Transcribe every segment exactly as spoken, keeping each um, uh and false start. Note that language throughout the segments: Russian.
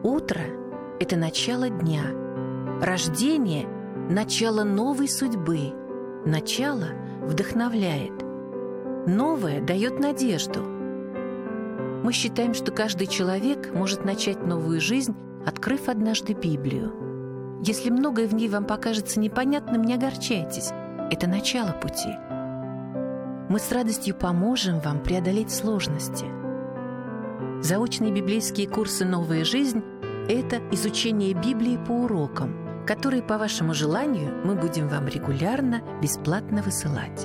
Утро – это начало дня. Рождение – начало новой судьбы. Начало вдохновляет. Новое дает надежду. Мы считаем, что каждый человек может начать новую жизнь, открыв однажды Библию. Если многое в ней вам покажется непонятным, не огорчайтесь. Это начало пути. Мы с радостью поможем вам преодолеть сложности. Заочные библейские курсы «Новая жизнь» – это изучение Библии по урокам, которые, по вашему желанию, мы будем вам регулярно, бесплатно высылать.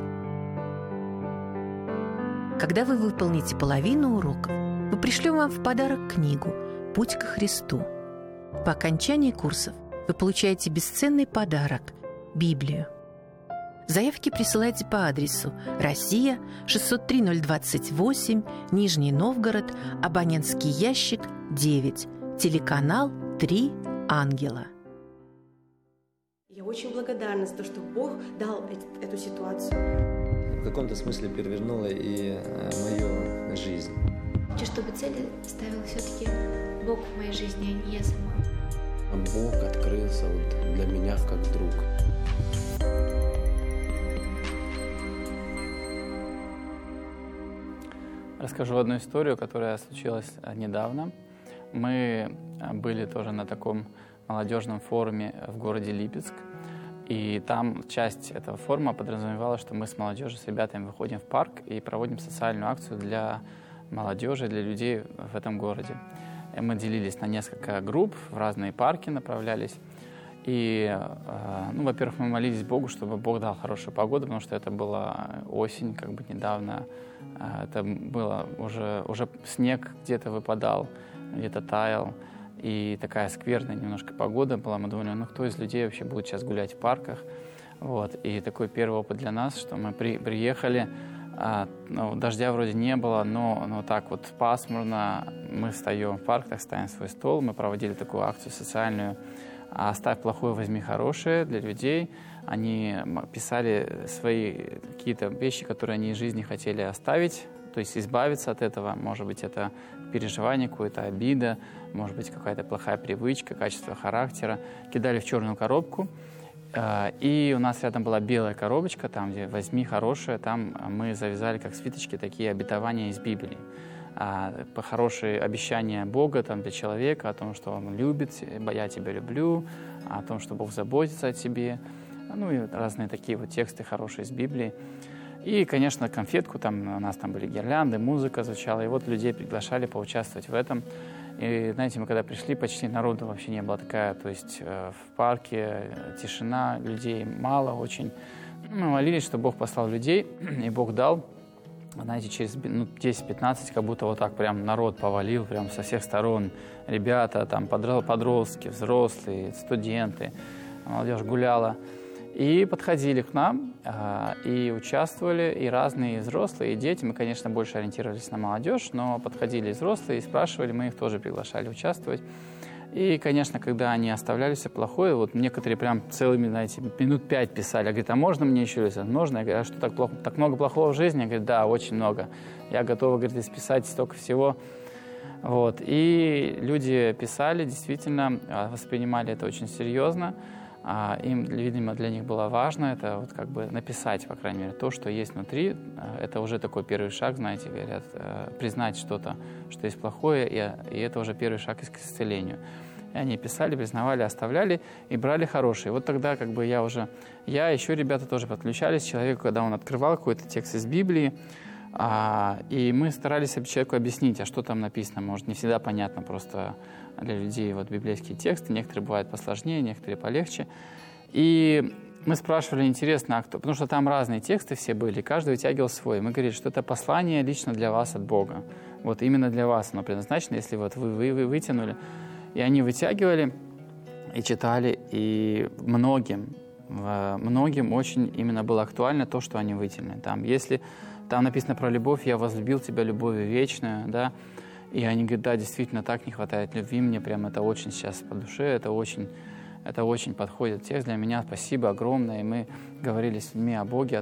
Когда вы выполните половину уроков, мы пришлем вам в подарок книгу «Путь ко Христу». По окончании курсов вы получаете бесценный подарок – Библию. Заявки присылайте по адресу Россия, шестьсот три ноль двадцать восемь, Нижний Новгород, абонентский ящик девять, телеканал три Ангела. Я очень благодарна за то, что Бог дал эту ситуацию. В каком-то смысле перевернула и мою жизнь. Хочу, чтобы цели ставил все-таки Бог в моей жизни, а не я сама. Бог открылся вот для меня как друг. Расскажу одну историю, которая случилась недавно. Мы были тоже на таком молодежном форуме в городе Липецк. И там часть этого форума подразумевала, что мы с молодежью, с ребятами выходим в парк и проводим социальную акцию для молодежи, для людей в этом городе. И мы делились на несколько групп, в разные парки направлялись. И, ну, во-первых, мы молились Богу, чтобы Бог дал хорошую погоду, потому что это была осень, как бы недавно. Это было уже, уже снег где-то выпадал, где-то таял. И такая скверная немножко погода была. Мы думали, ну кто из людей вообще будет сейчас гулять в парках? Вот. И такой первый опыт для нас, что мы при, приехали, а, ну, дождя вроде не было, но, но так вот пасмурно. Мы встаем в парк, так ставим свой стол. Мы проводили такую акцию социальную «Оставь плохое, возьми хорошее» для людей. Они писали свои какие-то вещи, которые они из жизни хотели оставить, то есть избавиться от этого. Может быть, это переживание, какая-то обида, может быть, какая-то плохая привычка, качество характера. Кидали в черную коробку. И у нас рядом была белая коробочка, там, где «возьми хорошее», там мы завязали как свиточки такие обетования из Библии. По хорошие обещания Бога там, для человека, о том, что Он любит, я тебя люблю, о том, что Бог заботится о тебе. Ну и разные такие вот тексты хорошие из Библии. И, конечно, конфетку, там у нас там были гирлянды, музыка звучала, и вот людей приглашали поучаствовать в этом. И, знаете, мы когда пришли, почти народу вообще не было такая, то есть э, в парке тишина, людей мало очень. Мы молились, что Бог послал людей, и Бог дал. Знаете, через минут десять-пятнадцать как будто вот так прям народ повалил, прям со всех сторон. Ребята, там подростки, взрослые, студенты, молодежь гуляла. И подходили к нам, и участвовали, и разные взрослые, и дети. Мы, конечно, больше ориентировались на молодежь, но подходили и взрослые, и спрашивали, мы их тоже приглашали участвовать. И, конечно, когда они оставляли все плохое, вот некоторые прям целыми, знаете, минут пять писали. Я говорю, а можно мне еще это? Можно? Я говорю, а что, так, плохо, так много плохого в жизни? Я говорю, да, очень много. Я готова, говорит, исписать столько всего. Вот. И люди писали, действительно, воспринимали это очень серьезно. Им, видимо, для них было важно это вот как бы написать, по крайней мере, то, что есть внутри. Это уже такой первый шаг, знаете, говорят, признать что-то, что есть плохое, и, и это уже первый шаг к исцелению. И они писали, признавали, оставляли и брали хорошие. Вот тогда как бы я уже, я, еще ребята тоже подключались к человеку, когда он открывал какой-то текст из Библии, а, и мы старались человеку объяснить, а что там написано, может, не всегда понятно просто для людей вот библейские тексты, некоторые бывают посложнее, некоторые полегче. И мы спрашивали, интересно, а кто? Потому что там разные тексты все были, каждый вытягивал свой. Мы говорили, что это послание лично для вас от Бога. Вот именно для вас оно предназначено, если вот вы, вы, вы вытянули. И они вытягивали и читали, и многим, многим очень именно было актуально то, что они вытянули. Там, если там написано про любовь, «Я возлюбил тебя любовью вечную», да, и они говорят, да, действительно, так не хватает любви, мне прям это очень сейчас по душе, это очень, это очень подходит текст для меня, спасибо огромное. И мы говорили с людьми о Боге,